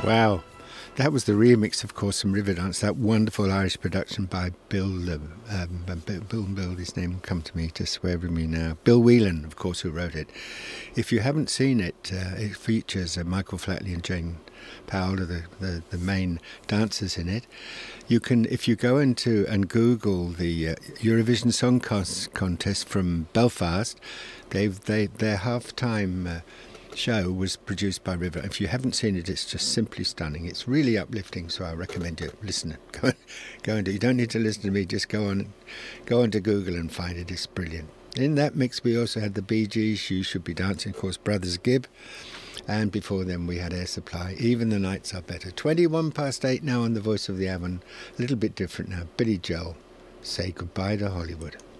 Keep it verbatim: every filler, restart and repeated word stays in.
Wow. That was the remix, of course, from Riverdance, that wonderful Irish production by Bill, uh, um, Bill, Bill, Bill, his name will come to me to swear with me now. Bill Whelan, of course, who wrote it. If you haven't seen it, uh, it features uh, Michael Flatley and Jane Powell, are the, the, the main dancers in it. You can, if you go into and Google the uh, Eurovision Song Contest from Belfast, they've they their half-time uh, show was produced by River. If you haven't seen it, it's just simply stunning. It's really uplifting, so I recommend you listen. Go, go and do. You don't need to listen to me. Just go on, go onto Google and find it. It's brilliant. In that mix, we also had the Bee Gees. You Should Be Dancing, of course, Brothers Gibb, and before them we had Air Supply. Even the Nights Are Better. Twenty-one past eight now on the Voice of the Avon. A little bit different now. Billy Joel, Say Goodbye to Hollywood.